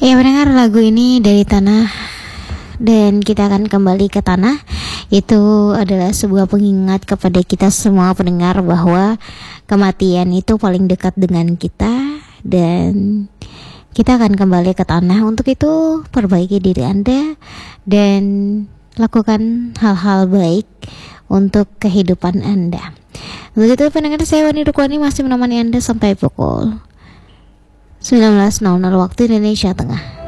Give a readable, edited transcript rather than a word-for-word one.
Ya, mendengar lagu ini dari Tanah, dan kita akan kembali ke Tanah. Itu adalah sebuah pengingat kepada kita semua pendengar bahwa kematian itu paling dekat dengan kita, dan kita akan kembali ke Tanah. Untuk itu, perbaiki diri Anda dan lakukan hal-hal baik untuk kehidupan Anda. Untuk itu, pendengar, saya Wani Rukwani masih menemani Anda sampai pukul 19.00 waktu Indonesia Tengah.